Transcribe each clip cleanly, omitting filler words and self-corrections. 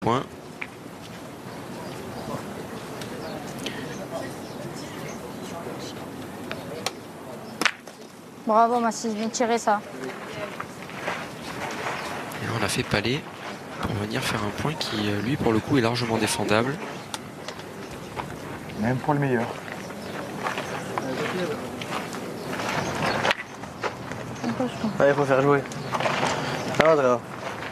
Point. Bravo Massy, bien tiré ça. Et on a fait Palais pour venir faire un point qui, lui, pour le coup, est largement défendable. Même pour le meilleur. Ouais, il faut faire jouer. Ça va, Andrea.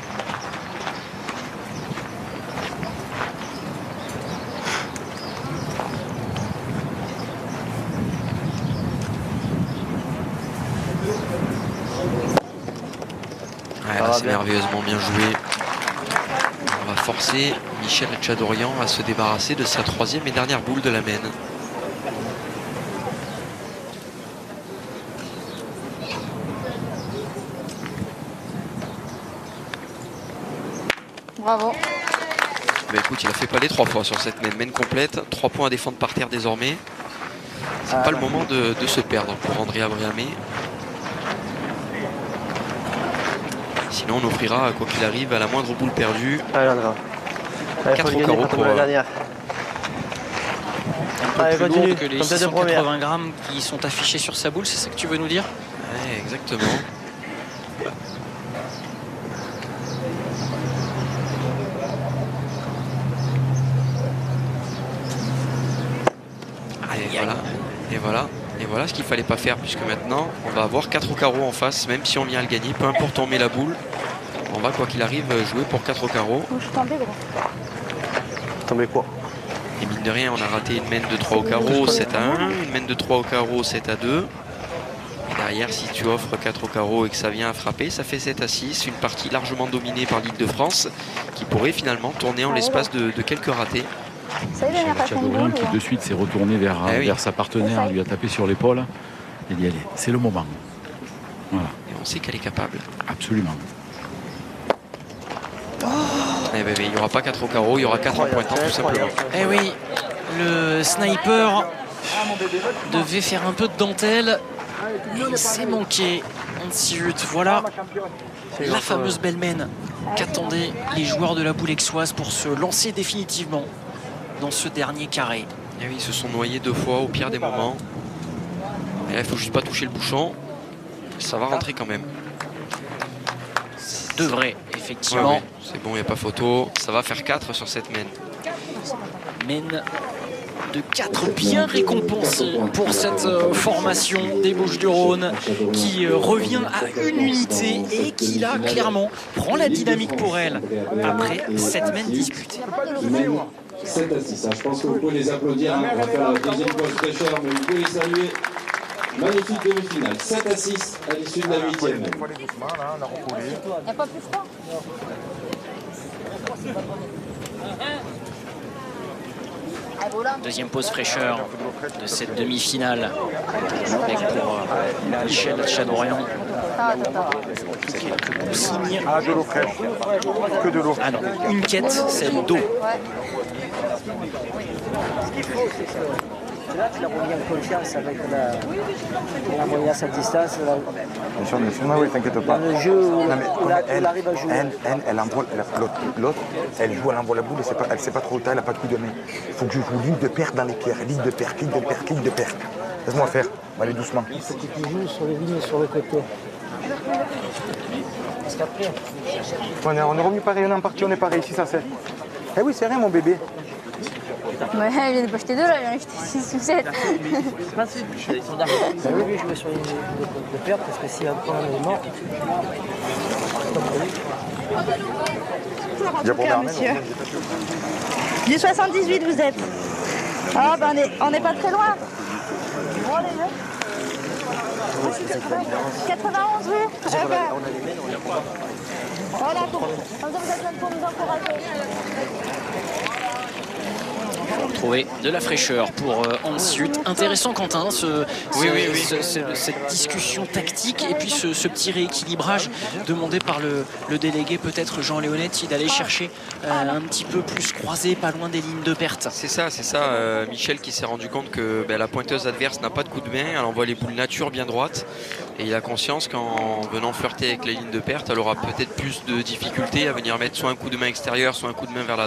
Ouais, là, c'est merveilleusement bien joué. On va forcer Michel Tchadorian à se débarrasser de sa troisième et dernière boule de la main. Bravo. Bah écoute, il a fait Palais 3 fois sur cette main complète. 3 points à défendre par terre désormais. C'est pas le moment de se perdre pour Andrea Briamé. Sinon on offrira, quoi qu'il arrive, à la moindre boule perdue, Allez, Andrea. Allez, 4 faut au le carreau gagner pour la dernière. Un Allez, peu plus continue, lourde que les comme t'as dit, 680 grammes qui sont affichés sur sa boule, c'est ça que tu veux nous dire? Ouais, exactement. Et voilà ce qu'il fallait pas faire, puisque maintenant on va avoir 4 au carreau en face, même si on vient à le gagner, peu importe où on met la boule, on va quoi qu'il arrive jouer pour 4 au carreau. Je suis tombé gros. Tombé quoi? Et mine de rien, on a raté une main de 3 au carreau, 7 à 1, une main de 3 au carreau, 7 à 2. Et derrière, si tu offres 4 au carreau et que ça vient à frapper, ça fait 7 à 6, une partie largement dominée par l'Île-de-France, qui pourrait finalement tourner en l'espace de quelques ratés. Ça y est, dernière façon de boule. Qui de suite s'est retourné vers sa partenaire, lui a tapé sur l'épaule. Il dit allez, c'est le moment. Voilà. Et on sait qu'elle est capable. Absolument. Eh ben, il n'y aura pas 4 au carreau, il y aura 4 en pointant tout simplement. Eh oui, le sniper devait faire un peu de dentelle. Et il s'est manqué. Voilà la fameuse belle main qu'attendaient les joueurs de la boule aixoise pour se lancer définitivement dans ce dernier carré. Et oui, ils se sont noyés 2 fois au pire des moments. Et là, il faut juste pas toucher le bouchon. Ça va rentrer quand même. Devrait, effectivement. Ouais, c'est bon, il n'y a pas photo. Ça va faire 4 sur cette main. Main de 4 bien récompensé pour cette formation des Bouches-du-Rhône qui revient à une unité et qui là clairement prend la dynamique pour elle après cette main disputée. 7 à 6, je pense que vous pouvez les applaudir, on va faire la deuxième pause fraîcheur, mais vous pouvez les saluer. Magnifique demi-finale, 7 à 6 à l'issue de la 8e. Il n'y a pas plus froid. Deuxième pause fraîcheur de cette demi-finale avec pour Michel Tchadorian. Quelques consignes. Ah, de l'eau fraîche. Que de l'eau. Ah non, une quête, celle d'eau. Là, tu l'as remis en confiance avec la moyenne à sa distance. Bien sûr, oui, t'inquiète pas. Dans le jeu où elle arrive à jouer. Elle envoie l'autre, elle joue, elle envoie la boule, elle sait pas trop où elle n'a pas de coup de main. Il faut que je joue ligne de paire dans les pierres, ligne de paire, clic de paire, clic de paire. Laisse-moi faire, on va aller doucement. Il faut que tu joues sur les lignes sur le côté. Parce qu'après, On est revenu pareil, on est parti, on est pareil, 6 à 7. Eh oui, c'est rien mon bébé. Ouais, il vient de pas jeter 2 là, il vient de jeter 6 ou 7. ils sont d'accord. Oui, jouer sur les lignes de perte parce que si un point est mort, Monsieur. Du 78 vous êtes. Ah bah on n'est pas très loin. Bon les jeux. 91 oui. Voilà, comme ça vous êtes là pour nous encourager. Trouver de la fraîcheur pour Hans-Huth. Intéressant Quentin, cette discussion tactique et puis ce petit rééquilibrage demandé par le délégué peut-être Jean Leonetti d'aller chercher un petit peu plus croisé, pas loin des lignes de perte. C'est ça. Michel qui s'est rendu compte que la pointeuse adverse n'a pas de coup de main, elle envoie les boules nature bien droites. Et il a conscience qu'en venant flirter avec les lignes de perte, elle aura peut-être plus de difficultés à venir mettre soit un coup de main extérieur, soit un coup de main vers la